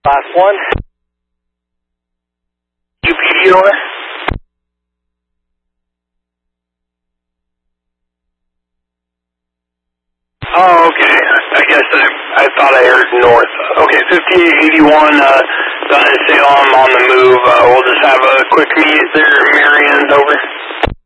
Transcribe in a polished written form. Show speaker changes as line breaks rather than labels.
Last one. UPD over. Oh, okay. I guess I thought I heard north. Okay, 5881, Donna Salem on the move. We'll just have a quick meet there. Marion's over.